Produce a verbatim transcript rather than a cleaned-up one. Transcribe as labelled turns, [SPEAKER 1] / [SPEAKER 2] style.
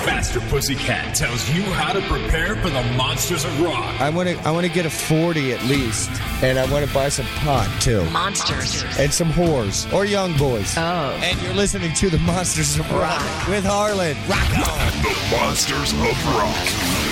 [SPEAKER 1] Faster Pussycat tells you how to prepare for the monsters of rock.
[SPEAKER 2] I want to I want to get a forty at least, and I want to buy some pot too.
[SPEAKER 3] Monsters.
[SPEAKER 2] And some whores or young boys.
[SPEAKER 3] Oh.
[SPEAKER 2] And you're listening to the Monsters of Rock with Harlan. Rock on.
[SPEAKER 4] The Monsters of Rock.